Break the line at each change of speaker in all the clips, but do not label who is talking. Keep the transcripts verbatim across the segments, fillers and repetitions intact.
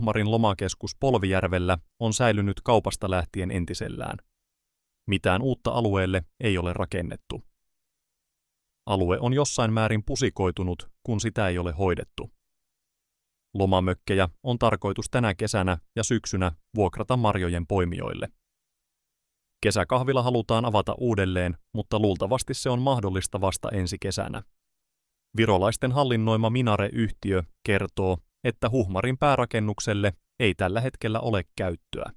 Huhmarin lomakeskus Polvijärvellä on säilynyt kaupasta lähtien entisellään. Mitään uutta alueelle ei ole rakennettu. Alue on jossain määrin pusikoitunut, kun sitä ei ole hoidettu. Lomamökkejä on tarkoitus tänä kesänä ja syksynä vuokrata marjojen poimijoille. Kesäkahvila halutaan avata uudelleen, mutta luultavasti se on mahdollista vasta ensi kesänä. Virolaisten hallinnoima Minare-yhtiö kertoo, että Huhmarin päärakennukselle ei tällä hetkellä ole käyttöä.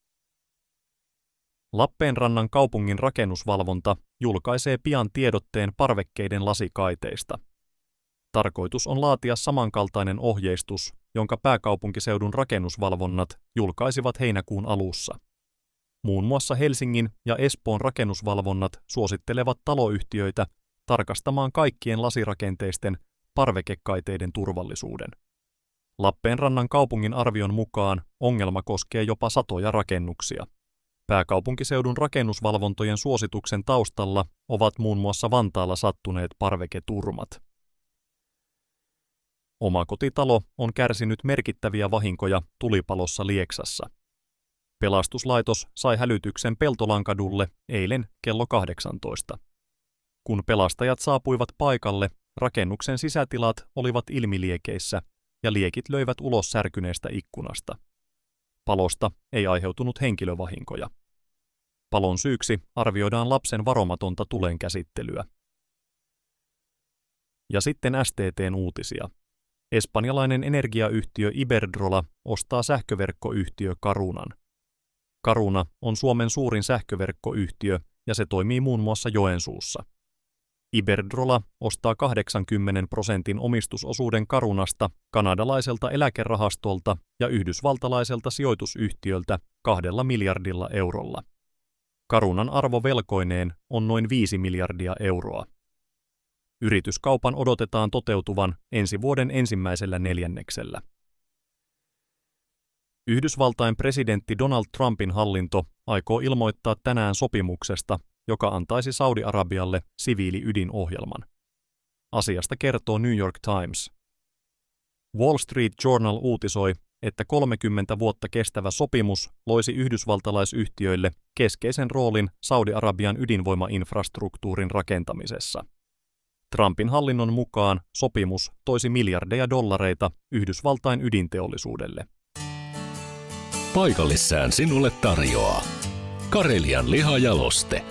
Lappeenrannan kaupungin rakennusvalvonta julkaisee pian tiedotteen parvekkeiden lasikaiteista. Tarkoitus on laatia samankaltainen ohjeistus, jonka pääkaupunkiseudun rakennusvalvonnat julkaisivat heinäkuun alussa. Muun muassa Helsingin ja Espoon rakennusvalvonnat suosittelevat taloyhtiöitä tarkastamaan kaikkien lasirakenteisten parvekekaiteiden turvallisuuden. Lappeenrannan kaupungin arvion mukaan ongelma koskee jopa satoja rakennuksia. Pääkaupunkiseudun rakennusvalvontojen suosituksen taustalla ovat muun muassa Vantaalla sattuneet parveketurmat. Omakotitalo on kärsinyt merkittäviä vahinkoja tulipalossa Lieksassa. Pelastuslaitos sai hälytyksen Peltolankadulle eilen kello kahdeksantoista. Kun pelastajat saapuivat paikalle, rakennuksen sisätilat olivat ilmiliekeissä ja liekit löivät ulos särkyneestä ikkunasta. Palosta ei aiheutunut henkilövahinkoja. Palon syyksi arvioidaan lapsen varomatonta tulen käsittelyä. Ja sitten S T T:n uutisia. Espanjalainen energiayhtiö Iberdrola ostaa sähköverkkoyhtiö Carunan. Caruna on Suomen suurin sähköverkkoyhtiö ja se toimii muun muassa Joensuussa. Iberdrola ostaa kahdeksankymmentä prosentin omistusosuuden Carunasta kanadalaiselta eläkerahastolta ja yhdysvaltalaiselta sijoitusyhtiöltä kahdella miljardilla eurolla. Carunan arvo velkoineen on noin viisi miljardia euroa. Yrityskaupan odotetaan toteutuvan ensi vuoden ensimmäisellä neljänneksellä. Yhdysvaltain presidentti Donald Trumpin hallinto aikoo ilmoittaa tänään sopimuksesta, joka antaisi Saudi-Arabialle siviili-ydinohjelman. Asiasta kertoo New York Times. Wall Street Journal uutisoi, että kolmekymmentä vuotta kestävä sopimus loisi yhdysvaltalaisyhtiöille keskeisen roolin Saudi-Arabian ydinvoimainfrastruktuurin rakentamisessa. Trumpin hallinnon mukaan sopimus toisi miljardeja dollareita Yhdysvaltain ydinteollisuudelle.
Paikallissään sinulle tarjoaa Karelian lihajaloste.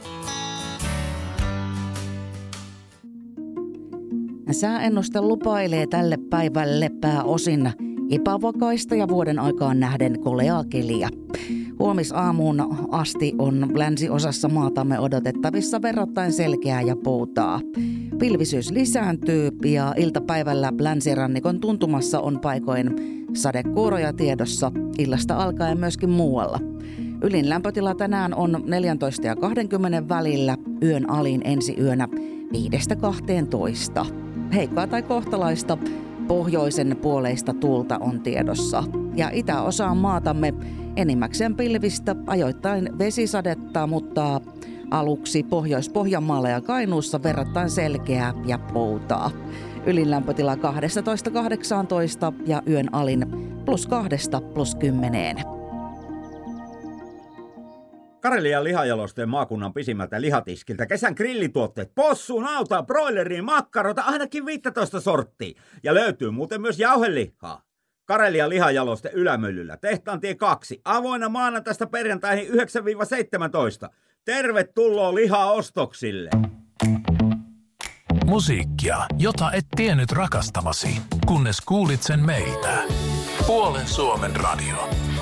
Sääennuste lupailee tälle päivälle pääosin epävakaista ja vuoden aikaan nähden koleaa keliä. Huomisaamuun asti on länsiosassa maatamme odotettavissa verrattain selkeää ja poutaa. Pilvisyys lisääntyy ja iltapäivällä länsirannikon tuntumassa on paikoin sadekuuroja tiedossa, illasta alkaen myöskin muualla. Ylin lämpötila tänään on neljätoista ja kaksikymmentä välillä, yön alin ensi yönä viidestä kahteentoista. Heikkoa tai kohtalaista pohjoisen puoleista tuulta on tiedossa. Ja itäosaan maatamme enimmäkseen pilvistä, ajoittain vesisadetta, mutta aluksi Pohjois-Pohjanmaalla ja Kainuussa verrattain selkeää ja poutaa. Ylin lämpötila kaksitoista kahdeksantoista ja yön alin plus kahdesta plus kymmeneen.
Karelian lihajalosteen maakunnan pisimmältä lihatiskiltä kesän grillituotteet, possu, nauta, broileriin, makkarota, ainakin viisitoista sorttia. Ja löytyy muuten myös jauhelihaa. Karelian lihajaloste Ylämyllyllä, Tehtaantie kaksi, avoinna maanantaista perjantaihin yhdeksän seitsemäntoista. Tervetuloa lihaostoksille!
Musiikkia, jota et tiennyt rakastavasi, kunnes kuulit sen meiltä. Puolen Suomen radio.